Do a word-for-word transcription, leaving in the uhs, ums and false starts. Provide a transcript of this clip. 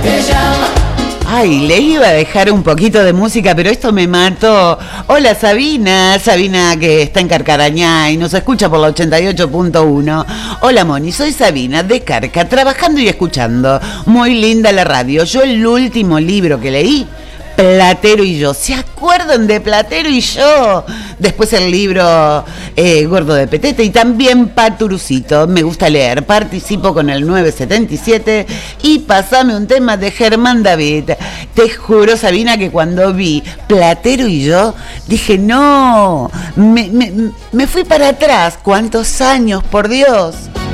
Ay, le iba a dejar un poquito de música, pero esto me mató. Hola Sabina, Sabina que está en Carcarañá y nos escucha por la ochenta y ocho punto uno. Hola Moni, soy Sabina de Carca, trabajando y escuchando. Muy linda la radio. Yo el último libro que leí, Platero y yo. ¿Se acuerdan de Platero y yo? Después el libro eh, Gordo de Petete y también Paturucito. Me gusta leer. Participo con el nueve setenta y siete y pasame un tema de Germán David. Te juro, Sabina, que cuando vi Platero y yo, dije, no, me, me, me fui para atrás. ¿Cuántos años, por Dios?